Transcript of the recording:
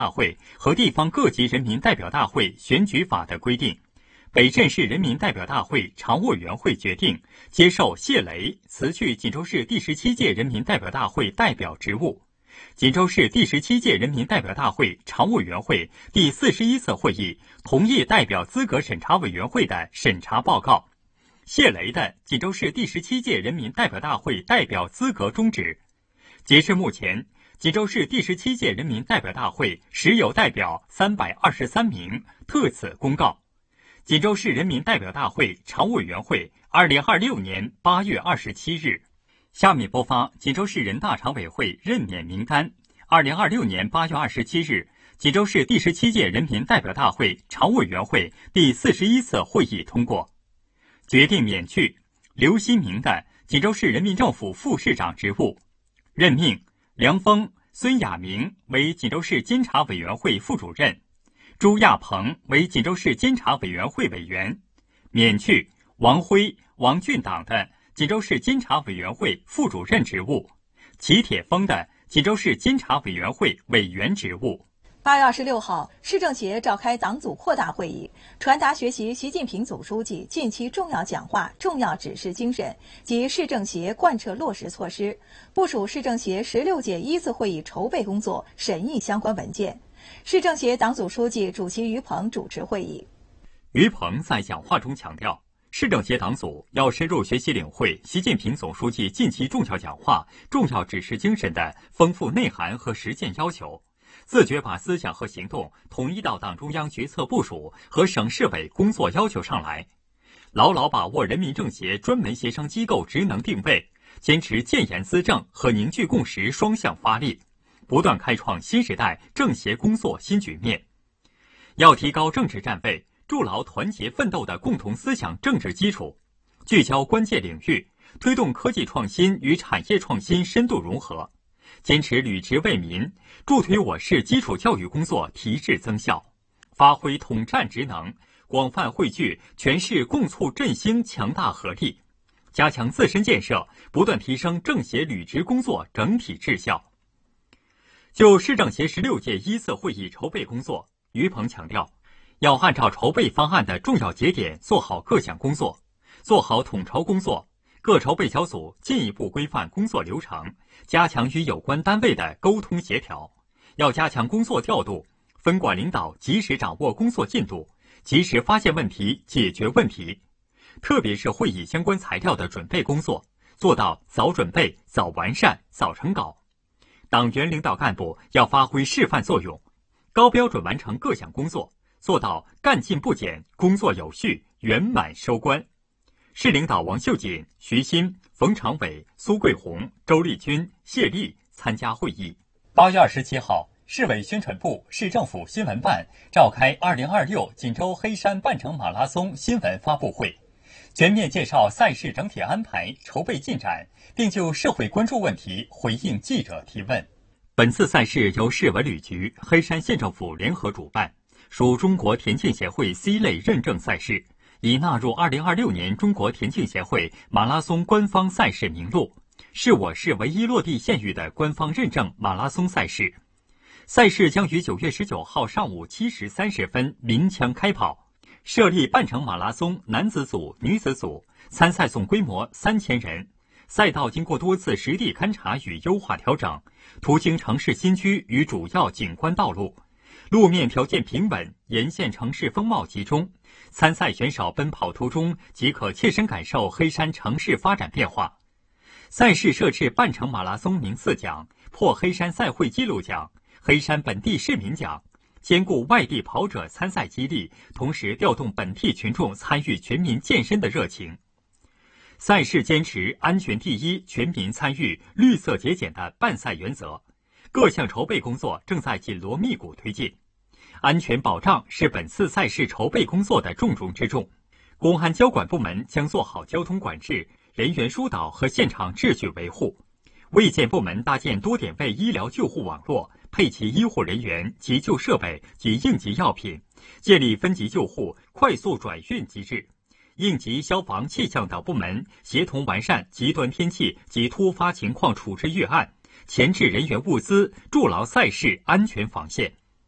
大会和地方各级人民代表大会选举法的规定，北镇市人民代表大会常务委员会决定接受谢雷辞去锦州市第17届人民代表大会代表职务。锦州市第17届人民代表大会常务委员会第41次会议同意代表资格审查委员会的审查报告，谢雷的锦州市第17届人民代表大会代表资格终止。截至目前，锦州市第17届人民代表大会实有代表323名，特此公告。锦州市人民代表大会常务委员会2026年8月27日。下面播发锦州市人大常委会任免名单。2026年8月27日，锦州市第17届人民代表大会常务委员会第41次会议通过，决定免去刘新明的锦州市人民政府副市长职务，任命梁峰、孙亚明为锦州市监察委员会副主任，朱亚鹏为锦州市监察委员会委员，免去王辉、王俊党的锦州市监察委员会副主任职务，齐铁峰的锦州市监察委员会委员职务。 8月26号，市政协召开党组扩大会议，传达学习习近平总书记近期重要讲话、重要指示精神及市政协贯彻落实措施，部署市政协16届1次会议筹备工作，审议相关文件。市政协党组书记主席于鹏主持会议。 于鹏在讲话中强调，市政协党组要深入学习领会习近平总书记近期重要讲话、重要指示精神的丰富内涵和实践要求，自觉把思想和行动统一到党中央决策部署和省市委工作要求上来，牢牢把握人民政协专门协商机构职能定位，坚持建言资政和凝聚共识双向发力，不断开创新时代政协工作新局面。要提高政治站位，筑牢团结奋斗的共同思想政治基础，聚焦关键领域，推动科技创新与产业创新深度融合，坚持履职为民，助推我市基础教育工作提质增效，发挥统战职能，广泛汇聚全市共促振兴强大合力，加强自身建设，不断提升政协履职工作整体质效。就市政协16届1次会议筹备工作，于鹏强调，要按照筹备方案的重要节点做好各项工作，做好统筹工作。各筹备小组进一步规范工作流程，加强与有关单位的沟通协调，要加强工作调度，分管领导及时掌握工作进度，及时发现问题、解决问题。特别是会议相关材料的准备工作，做到早准备、早完善、早成稿。党员领导干部要发挥示范作用，高标准完成各项工作，做到干劲不减，工作有序，圆满收官。市领导王秀锦、徐新、冯长伟、苏桂红、周丽君、谢丽参加会议。8月27号，市委宣传部、市政府新闻办召开2026锦州黑山半程马拉松新闻发布会，全面介绍赛事整体安排、筹备进展，并就社会关注问题回应记者提问。本次赛事由市文旅局、黑山县政府联合主办，属中国田径协会 C 类认证赛事，已纳入2026年中国田径协会马拉松官方赛事名录，是我市唯一落地县域的官方认证马拉松赛事。赛事将于9月19号上午7时30分鸣枪开跑，设立半程马拉松男子组、女子组，参赛总规模3000人。赛道经过多次实地勘察与优化调整，途经城市新区与主要景观道路，路面条件平稳，沿线城市风貌集中。参赛选手奔跑途中即可切身感受黑山城市发展变化。赛事设置半程马拉松名次奖、破黑山赛会纪录奖、黑山本地市民奖，兼顾外地跑者参赛激励，同时调动本地群众参与全民健身的热情。赛事坚持安全第一、全民参与、绿色节俭的办赛原则，各项筹备工作正在紧锣密鼓推进。安全保障是本次赛事筹备工作的重中之重，公安交管部门将做好交通管制、人员疏导和现场秩序维护。卫健部门搭建多点位医疗救护网络，配齐医护人员、急救设备及应急药品，建立分级救护、快速转运机制。应急、消防、气象等部门协同完善极端天气及突发情况处置预案，前置人员物资，筑牢赛事安全防线。